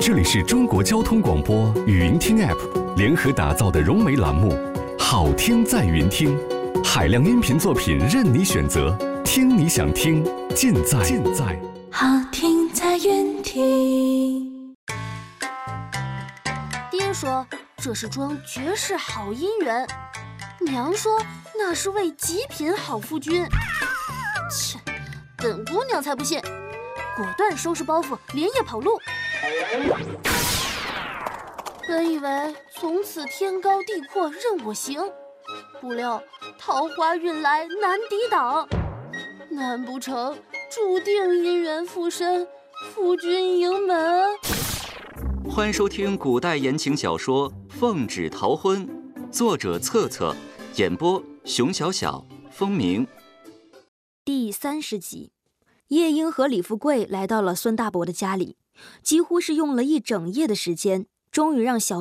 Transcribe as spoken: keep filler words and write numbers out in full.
这里是中国交通广播语音听 App 联合打造的融媒栏目《好听在云听》，海量音频作品任你选择，听你想听，尽在尽在好听在云听。 爹说这是桩绝世好姻缘，娘说那是位极品好夫君。切，本姑娘才不信，果断收拾包袱，连夜跑路。本以为从此天高地阔任我行，不料桃花运来难抵挡，难不成注定姻缘附身，夫君迎门？ 欢迎收听古代言情小说《奉旨逃婚》，作者策策，演播熊小小、风鸣。 第三十集，夜莺和李富贵来到了孙大伯的家里，几乎是用了一整夜的时间，终于让小